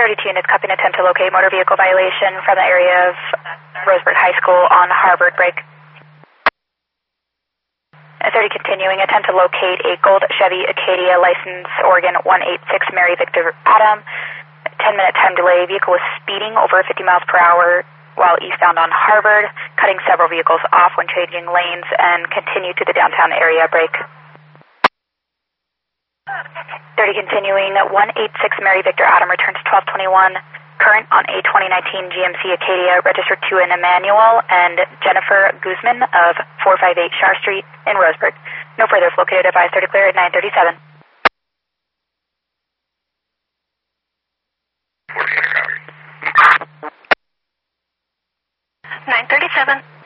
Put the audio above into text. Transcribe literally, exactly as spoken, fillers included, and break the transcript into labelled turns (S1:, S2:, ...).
S1: thirty-two units, copy an attempt to locate motor vehicle violation from the area of Roseburg High School on Harvard break. thirty continuing, attempt to locate a gold Chevy Acadia, license Oregon one eight six Mary Victor Adam. ten minute time delay. Vehicle was speeding over fifty miles per hour while eastbound on Harvard, cutting several vehicles off when changing lanes, and continued to the downtown area break. thirty continuing, one eight six Mary Victor Adam returns twelve twenty-one. Current on a twenty nineteen G M C Acadia registered to an Emmanuel and Jennifer Guzman of four five eight Shar Street in Roseburg. No further is located. Advise thirty clear at nine thirty-seven. nine thirty-seven.